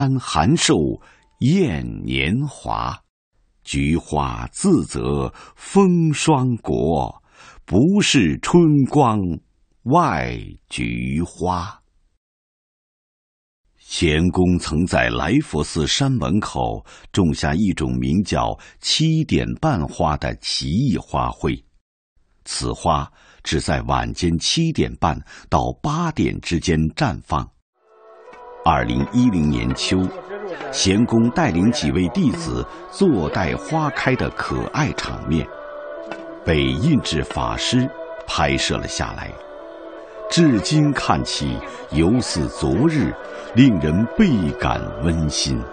寒寿艳年华，菊花自则风霜国，不是春光外菊花。咸公曾在来佛寺山门口种下一种名叫7点半花的奇异花卉，此花只在晚间7点半到8点之间绽放。2010年秋，咸公带领几位弟子坐待花开的可爱场面，被印制法师拍摄了下来。至今看起犹似昨日，令人倍感温馨。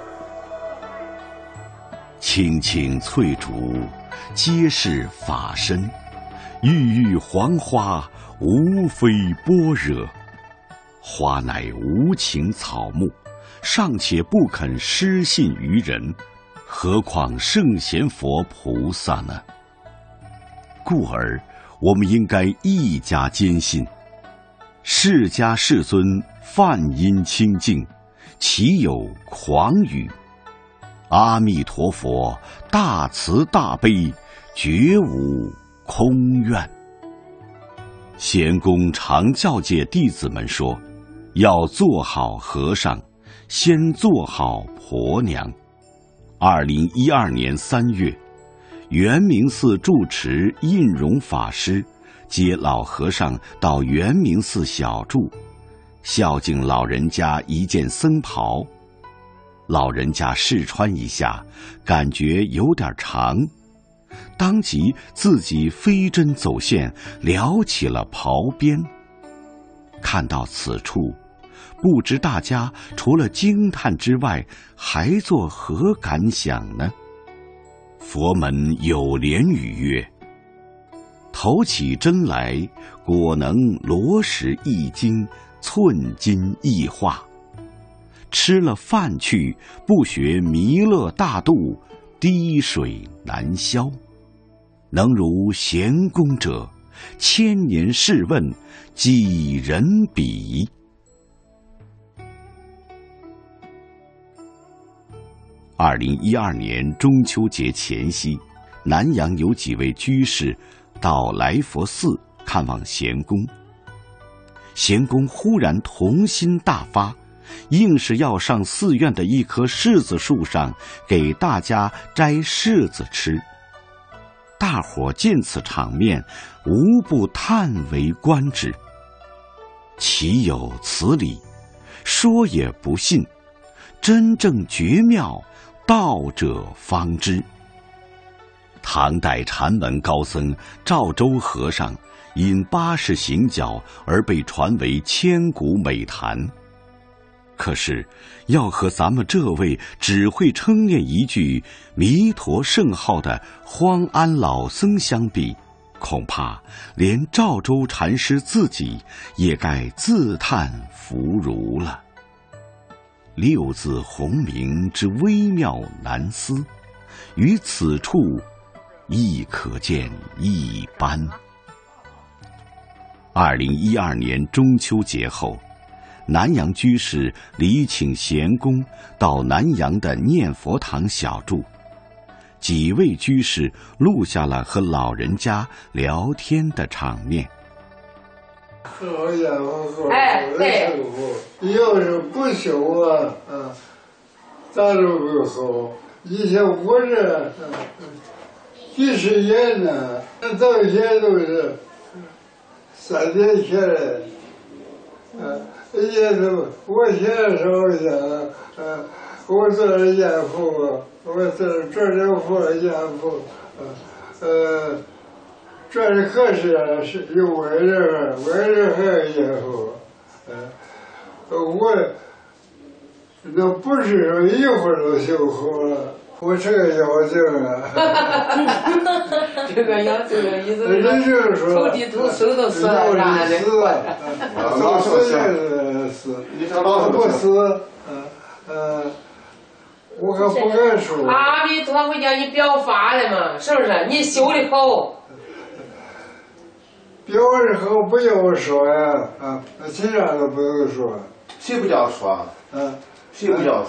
青青翠竹，皆是法身；郁郁黄花，无非般若。花乃无情草木，尚且不肯失信于人，何况圣贤佛菩萨呢？故而我们应该愈加坚信，释迦世尊梵音清净，岂有诳语？阿弥陀佛大慈大悲，绝无空愿。咸公常教诫弟子们说，要做好和尚，先做好婆娘。2012年3月，圆明寺住持印容法师接老和尚到圆明寺小住，孝敬老人家一件僧袍。老人家试穿一下，感觉有点长，当即自己飞针走线撩起了袍边。看到此处，不知大家除了惊叹之外，还作何感想呢？佛门有莲语曰：投起针来，果能罗石一斤，寸金一化。吃了饭去，不学弥勒大度，滴水难消。能如咸公者，1000年试问，几人比？2012年中秋节前夕，南阳有几位居士到来佛寺看望咸公。咸公忽然童心大发，硬是要上寺院的一棵柿子树上给大家摘柿子吃。大伙见此场面，无不叹为观止。岂有此理？说也不信，真正绝妙，道者方知。唐代禅门高僧赵州和尚因80行脚而被传为千古美谈。可是要和咱们这位只会称念一句弥陀圣号的荒安老僧相比，恐怕连赵州禅师自己也该自叹弗如了。6字洪名之微妙难思，于此处亦可见一斑。2012年中秋节后，南阳居士礼请咸公到南阳的念佛堂小住，几位居士录下了和老人家聊天的场面。 好家伙，对，要是不修啊，咱都不好。以前我这几十年呢，到现在都是3年前来，也都我现在说想，我做了严父，我做这佛严父，这是可是有为人还有严父，我那不是说一会儿就修好了。我这个妖精啊， 这个妖精的意思是说头地头手都死了啥的， 老是死，你说老是不死，我可不敢说。 阿弥陀佛叫你表法的嘛，是不是？你修的好。 表的好不要说呀，那其他都不用说。 谁不叫说？ 睡不着。